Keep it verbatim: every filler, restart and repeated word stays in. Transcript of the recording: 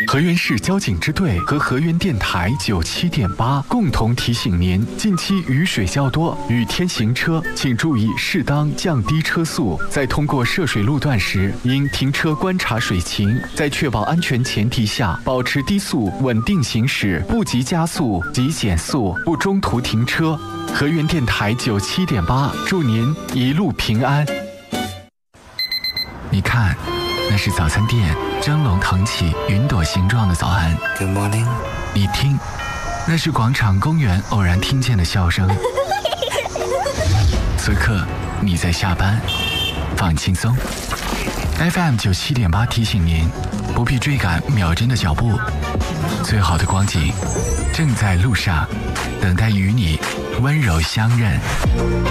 河源市交警支队和河源电台九七点八共同提醒您：近期雨水较多，雨天行车请注意适当降低车速，在通过涉水路段时，应停车观察水情，在确保安全前提下，保持低速稳定行驶，不急加速，急减速，不中途停车。河源电台九七点八，祝您一路平安。你看，那是早餐店蒸笼腾起云朵形状的早安。 Good morning。 你听，那是广场公园偶然听见的笑声。此刻你在下班，放轻松。F M 九七点八提醒您，不必追赶秒针的脚步，最好的光景正在路上，等待与你温柔相认。